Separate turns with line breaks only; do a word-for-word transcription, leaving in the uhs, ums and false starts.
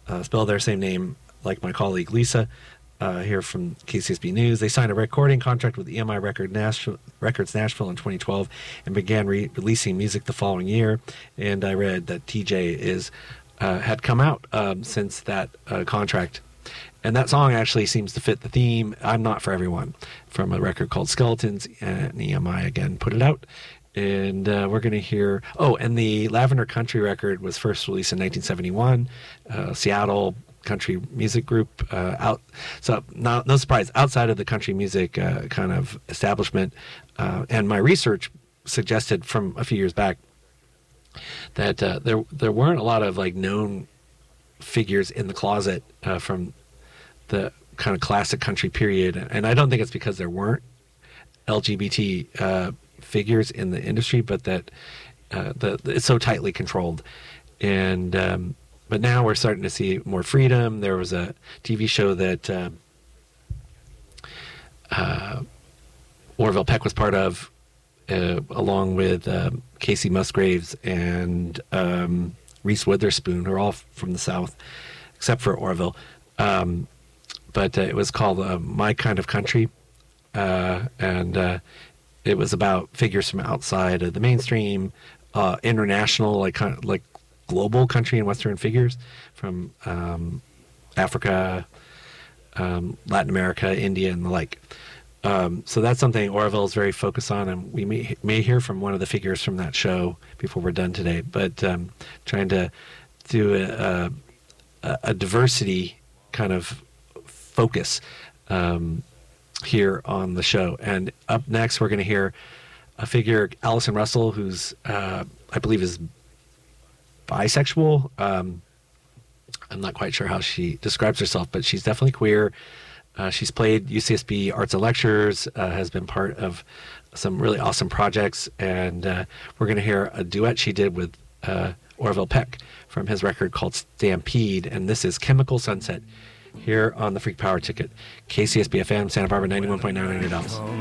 uh, spell their same name like my colleague Lisa uh, here from K C S B News. They signed a recording contract with E M I Record Nashville, Records Nashville in twenty twelve and began re- releasing music the following year. And I read that T J is uh, had come out um, since that uh, contract. And that song actually seems to fit the theme, I'm Not For Everyone, from a record called Skeletons, and E M I again put it out. And uh, we're going to hear, oh, and the Lavender Country record was first released in nineteen seventy-one, uh, Seattle country music group. Uh, out, so not, no surprise, outside of the country music uh, kind of establishment. Uh, and my research suggested from a few years back that uh, there there weren't a lot of like known figures in the closet uh, from the kind of classic country period, and I don't think it's because there weren't L G B T uh, figures in the industry, but that uh, the, the it's so tightly controlled. And um, but now we're starting to see more freedom. There was a T V show that uh, uh, Orville Peck was part of, uh, along with uh, Casey Musgraves and um, Reese Witherspoon, who are all from the South, except for Orville. Um, but uh, it was called uh, My Kind of Country, uh, and uh, it was about figures from outside of the mainstream, uh, international, like kind of, like global country and Western figures from um, Africa, um, Latin America, India, and the like. Um, so that's something Orville is very focused on, and we may, may hear from one of the figures from that show before we're done today. But um, trying to do a, a, a diversity kind of focus um, here on the show. And up next, we're going to hear a figure, Allison Russell, who's uh, I believe is bisexual. Um, I'm not quite sure how she describes herself, but she's definitely queer. Uh, she's played U C S B Arts and Lectures, uh, has been part of some really awesome projects, and uh, we're going to hear a duet she did with uh, Orville Peck from his record called Stampede, and this is Chemical Sunset here on the Freak Power Ticket, K C S B F M, Santa Barbara, ninety-one point nine, one hundred dollars.